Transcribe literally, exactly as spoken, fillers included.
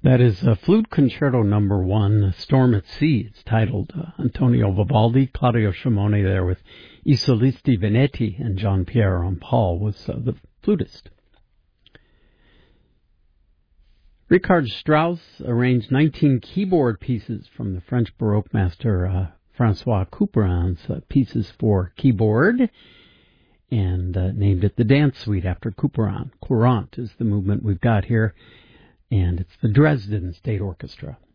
That is uh, Flute Concerto Number One, Storm at Sea. It's titled uh, Antonio Vivaldi, Claudio Scimone there with I Solisti Veneti, and John Pierre on Paul was uh, the flutist. Richard Strauss arranged nineteen keyboard pieces from the French Baroque master uh, Francois Couperin's uh, pieces for keyboard, and uh, named it the Dance Suite after Couperin. Courant is the movement we've got here, and it's the Dresden State Orchestra.